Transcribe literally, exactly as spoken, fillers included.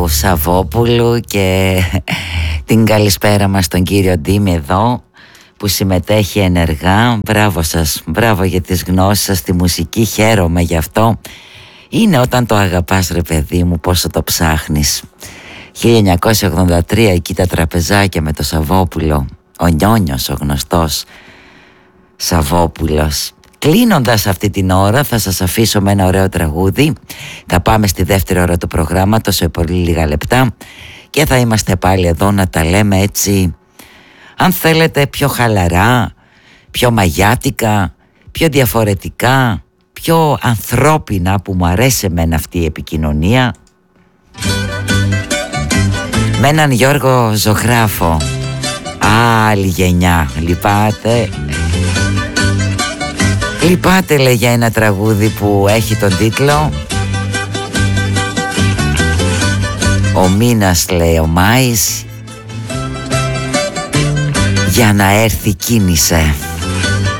Σαββόπουλου και την καλησπέρα μας στον κύριο Ντίμη εδώ που συμμετέχει ενεργά. Μπράβο σας, μπράβο για τις γνώσεις σας στη μουσική, χαίρομαι γι' αυτό. Είναι όταν το αγαπάς ρε παιδί μου, πόσο το ψάχνεις. χίλια εννιακόσια ογδόντα τρία εκεί τα τραπεζάκια με το Σαββόπουλο, ο Νιόνιος ο γνωστός Σαββόπουλος. Κλείνοντας αυτή την ώρα θα σας αφήσω με ένα ωραίο τραγούδι. Θα πάμε στη δεύτερη ώρα του προγράμματος σε πολύ λίγα λεπτά και θα είμαστε πάλι εδώ να τα λέμε έτσι, αν θέλετε, πιο χαλαρά, πιο μαγιάτικα, πιο διαφορετικά, πιο ανθρώπινα, που μου αρέσει εμένα αυτή η επικοινωνία, με έναν Γιώργο Ζωγράφο. Α, άλλη γενιά, λυπάτε. Λυπάται λέει για ένα τραγούδι που έχει τον τίτλο «Ο μήνας λέει ο Μάης, για να έρθει κίνησε».